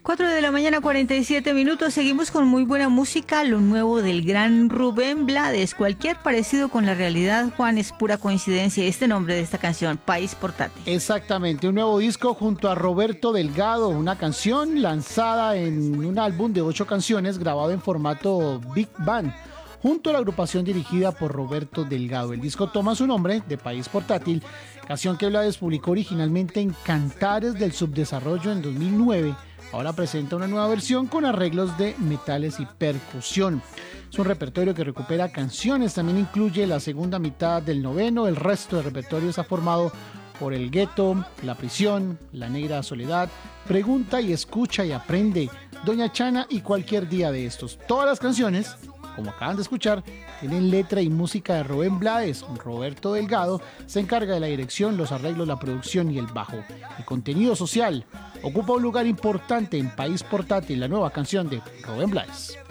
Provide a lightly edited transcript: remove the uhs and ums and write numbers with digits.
4 de la mañana, 47 minutos. Seguimos con muy buena música. Lo nuevo del gran Rubén Blades. Cualquier parecido con la realidad, Juan, es pura coincidencia. Este nombre de esta canción, País Portátil. Exactamente, un nuevo disco junto a Roberto Delgado, una canción lanzada en un álbum de 8 canciones grabado en formato Big Band, junto a la agrupación dirigida por Roberto Delgado. El disco toma su nombre de País Portátil, canción que Blades publicó originalmente en Cantares del Subdesarrollo en 2009. Ahora presenta una nueva versión con arreglos de metales y percusión. Es un repertorio que recupera canciones, también incluye la segunda mitad del noveno. El resto del repertorio está formado por El Gueto, La Prisión, La Negra Soledad, Pregunta y Escucha y Aprende, Doña Chana y Cualquier Día de Estos. Todas las canciones, como acaban de escuchar, tienen letra y música de Rubén Blades. Roberto Delgado se encarga de la dirección, los arreglos, la producción y el bajo. El contenido social ocupa un lugar importante en País Portátil, la nueva canción de Rubén Blades.